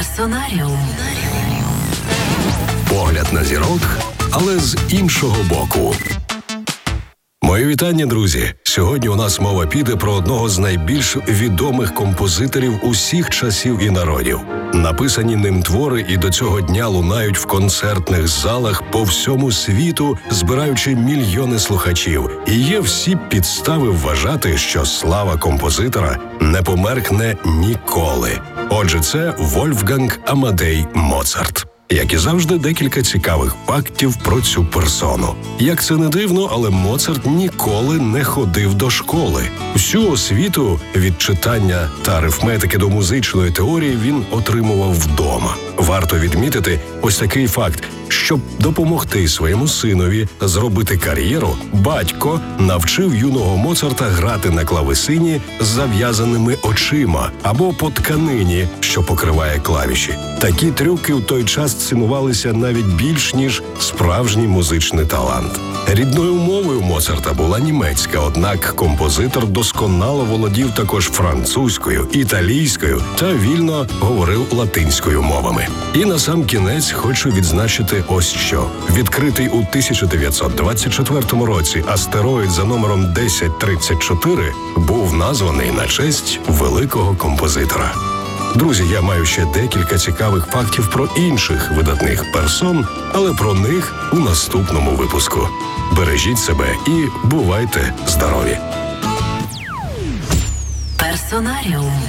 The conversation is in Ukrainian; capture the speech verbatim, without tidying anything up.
Персонаріум. Погляд на зірок, але з іншого боку. Мої вітання, друзі! Сьогодні у нас мова піде про одного з найбільш відомих композиторів усіх часів і народів. Написані ним твори і до цього дня лунають в концертних залах по всьому світу, збираючи мільйони слухачів. І є всі підстави вважати, що слава композитора не померкне ніколи. Отже, це Вольфганг Амадей Моцарт. Як і завжди, декілька цікавих фактів про цю персону. Як це не дивно, але Моцарт ніколи не ходив до школи. Всю освіту від читання та арифметики до музичної теорії він отримував вдома. Варто відмітити ось такий факт. Щоб допомогти своєму синові зробити кар'єру, батько навчив юного Моцарта грати на клавесині з зав'язаними очима або по тканині, що покриває клавіші. Такі трюки в той час цінувалися навіть більш, ніж справжній музичний талант. Рідною мовою Моцарта була німецька, однак композитор досконало володів також французькою, італійською та вільно говорив латинською мовами. І на сам кінець хочу відзначити ось що. Відкритий у тисяча дев'ятсот двадцять четвертому році астероїд за номером десять тридцять чотири був названий на честь великого композитора. Друзі, я маю ще декілька цікавих фактів про інших видатних персон, але про них у наступному випуску. Бережіть себе і бувайте здорові! Персонаріум.